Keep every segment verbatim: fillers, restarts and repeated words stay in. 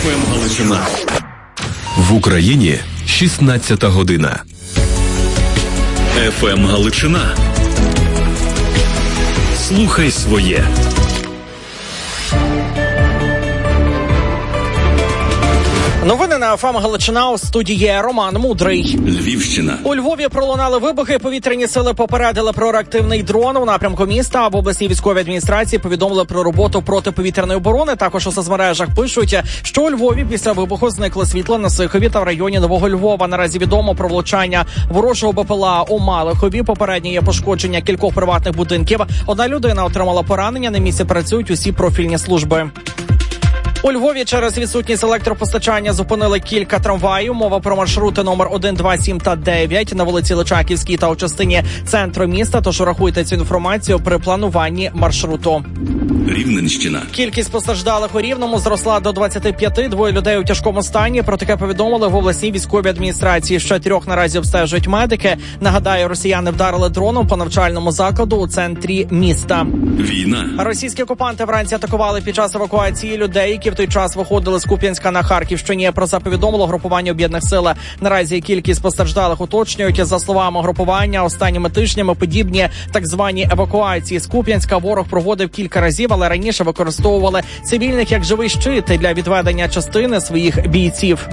еф ем Галичина. В Україні шістнадцята година. еф ем Галичина. Слухай своє. Новини на еф ем Галичина, у студії Роман Мудрий. Львівщина. У Львові пролунали вибухи, повітряні сили попередили про реактивний дрон у напрямку міста. В обласній військовій адміністрації повідомили про роботу протиповітряної оборони. Також у соцмережах пишуть, що у Львові після вибуху зникло світло на Сихові та в районі Нового Львова. Наразі відомо про влучання ворожого Бе Пе Ел А у Малихові. Попереднє є пошкодження кількох приватних будинків. Одна людина отримала поранення. На місці працюють усі профільні служби. У Львові через відсутність електропостачання зупинили кілька трамваїв. Мова про маршрути номер один, два, сім та дев'ять на вулиці Личаківській та у частині центру міста. Тож рахуйте цю інформацію при плануванні маршруту. Рівненщина. Кількість постраждалих у Рівному зросла до двадцяти п'яти. Двоє людей у тяжкому стані. Про таке повідомили в обласній військовій адміністрації. Ще трьох наразі обстежують медики. Нагадаю, росіяни вдарили дроном по навчальному закладу у центрі міста. Війна. Російські окупанти вранці атакували під час евакуації людей, які в той час виходили з Куп'янська на Харківщині. Про це повідомило групування об'єднаних сил. Наразі кількість постраждалих уточнюють. За словами групування, останніми тижнями подібні так звані евакуації з Куп'янська ворог проводив кілька разів, але раніше використовували цивільних як живий щит для відведення частини своїх бійців.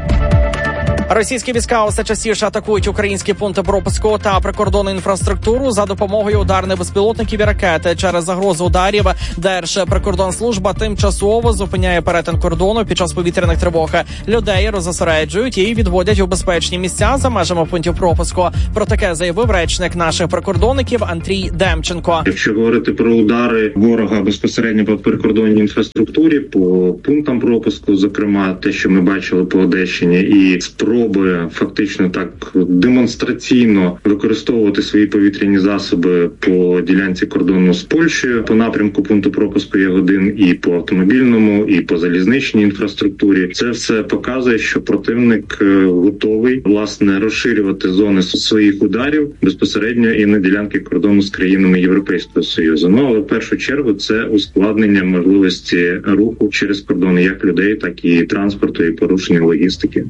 Російські війська усе частіше атакують українські пункти пропуску та прикордонну інфраструктуру за допомогою ударних безпілотників і ракети. Через загрозу ударів Держприкордонслужба тимчасово зупиняє перетин кордону під час повітряних тривог. Людей розосереджують і відводять у безпечні місця за межами пунктів пропуску. Про таке заявив речник наших прикордонників Андрій Демченко. Якщо говорити про удари ворога безпосередньо по прикордонній інфраструктурі, по пунктам пропуску, зокрема те, що ми бачили по Одещині, і спроби фактично так демонстраційно використовувати свої повітряні засоби по ділянці кордону з Польщею, по напрямку пункту пропуску Ягодин, і по автомобільному, і по залізничній інфраструктурі. Це все показує, що противник готовий, власне, розширювати зони своїх ударів безпосередньо і на ділянки кордону з країнами Європейського Союзу. Ну, але в першу чергу це ускладнення можливості руху через кордони як людей, так і транспорту, і порушення логістики.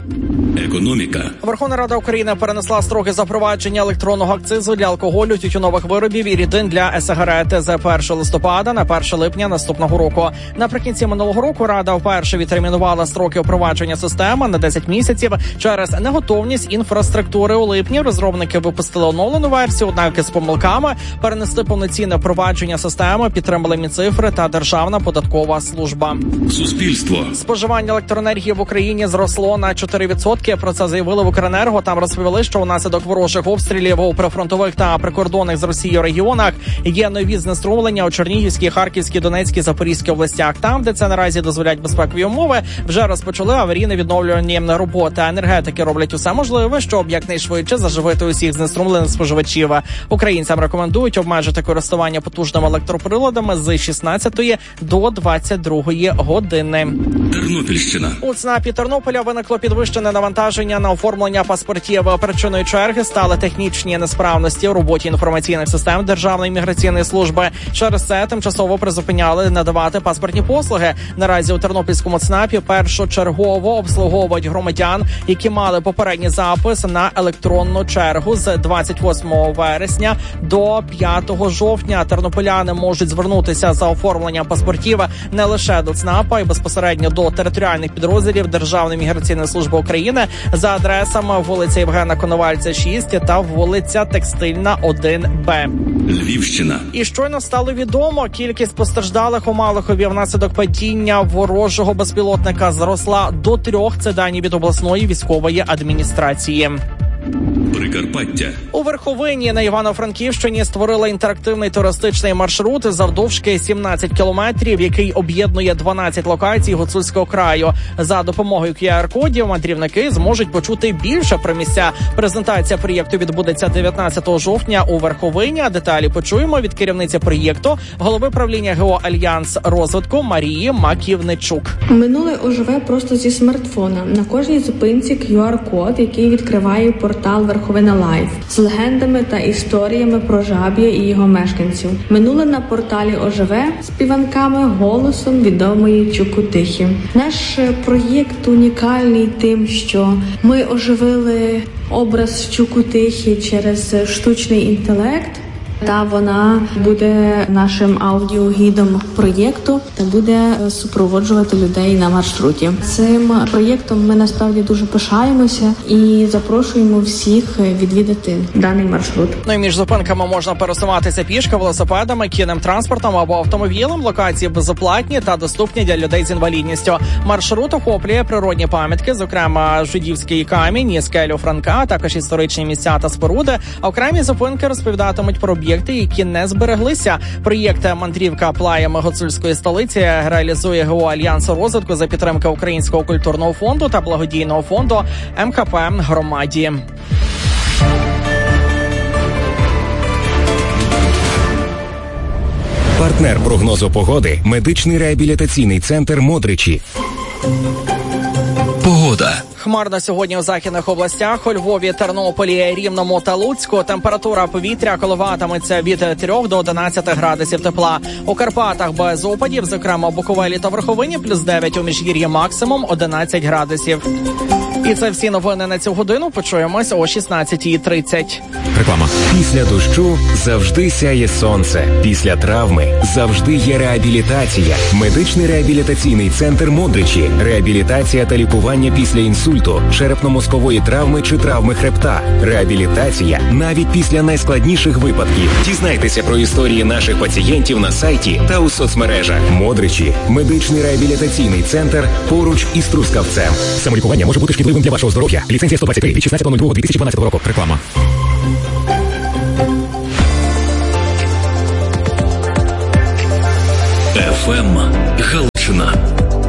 Економіка. Верховна Рада України перенесла строки запровадження електронного акцизу для алкоголю, тютюнових виробів і рідин для е-сигарет з першого листопада на перше липня наступного року. Наприкінці минулого року Рада вперше відтермінувала строки впровадження системи на десять місяців через неготовність інфраструктури. У липні розробники випустили оновлену версію, однак з помилками. Перенести повноцінне впровадження системи підтримали Мінцифри та Державна податкова служба. Суспільство. Споживання електроенергії в Україні зросло на чотири відсотки. Про це заявили в Укренерго. Там розповіли, що унаслідок ворожих обстрілів у прифронтових та прикордонних з Росією регіонах є нові знеструмлення у Чернігівській, Харківській, Донецькій, Запорізькій областях. Там, де це наразі дозволяють безпекові умови, вже розпочали аварійне відновлювані роботи. Енергетики роблять усе можливе, щоб якнайшвидше заживити усіх знеструмлених споживачів. Українцям рекомендують обмежити користування потужними електроприладами з шістнадцятої до двадцять другої години. Тернопільщина. У ЦНАПі Тернополя виникло підвищене навантаження на оформлення паспортів. Причиною черги стали технічні несправності у роботі інформаційних систем Державної міграційної служби. Через це тимчасово призупиняли надавати паспортні послуги. Наразі у Тернопільському ЦНАПі першочергово обслуговують громадян, які мали попередній запис на електронну чергу з двадцять восьмого вересня до п'ятого жовтня. Тернополяни можуть звернутися за оформленням паспортів не лише до ЦНАПа, і безпосередньо до територіальних підрозділів Державної міграційної служби України за адресами вулиця Євгена Коновальця, шість та вулиця Текстильна, один Б. Львівщина. І щойно стало відомо, кількість постраждалих у Малихові внаслідок падіння ворожого безпілотника зросла до трьох. Це дані від обласної військової адміністрації. Прикарпаття. У Верховині на Івано-Франківщині створили інтерактивний туристичний маршрут завдовжки сімнадцять кілометрів, який об'єднує дванадцять локацій Гуцульського краю. За допомогою кю ар-кодів мандрівники зможуть почути більше про місця. Презентація проєкту відбудеться дев'ятнадцятого жовтня у Верховині. А деталі почуємо від керівниці проєкту, голови правління ГО «Альянс розвитку» Марії Маківничук. Минуле оживе просто зі смартфона. На кожній зупинці кю ар-код, який відкриває портал Верховина Буковина Лайф з легендами та історіями про Жаб'я і його мешканців. Минуле на порталі оживе співанками голосом відомої Чукутихи. Наш проєкт унікальний тим, що ми оживили образ Чукутихи через штучний інтелект. Та вона буде нашим аудіогідом проєкту та буде супроводжувати людей на маршруті. Цим проєктом ми насправді дуже пишаємося і запрошуємо всіх відвідати даний маршрут. Ну і між зупинками можна пересуватися пішки, велосипедами, кінним транспортом або автомобілем. Локації безоплатні та доступні для людей з інвалідністю. Маршрут охоплює природні пам'ятки, зокрема Жидівський камінь і скелю Франка, а також історичні місця та споруди. А окремі зупинки розповідатимуть про об'єкти, які не збереглися. Проєкт «Мандрівка плаями гуцульської столиці» реалізує ГО Альянсу розвитку за підтримки Українського культурного фонду та благодійного фонду ем ка пе «Громаді». Партнер прогнозу погоди – медичний реабілітаційний центр «Модричі». Погода. Хмарно сьогодні у західних областях, у Львові, Тернополі, Рівному та Луцьку. Температура повітря коливатиметься від трьох до одинадцяти градусів тепла. У Карпатах без опадів, зокрема у Буковелі та Верховині, плюс дев'ять, у Міжгір'ї максимум одинадцять градусів. І це всі новини на цю годину. Почуємось о шістнадцятій тридцять. Реклама. Після дощу завжди сяє сонце. Після травми завжди є реабілітація. Медичний реабілітаційний центр «Модричі». Реабілітація та лікування після інсульту, черепно-мозкової травми чи травми хребта. Реабілітація навіть після найскладніших випадків. Дізнайтеся про історії наших пацієнтів на сайті та у соцмережах. «Модричі» – медичний реабілітаційний центр поруч із Трускавцем. Самолікування може бути шкідливим для вашого здоров'я. Ліцензія сто двадцять три від шістнадцятого лютого дві тисячі дванадцятого року. Реклама. еф ем Галичина.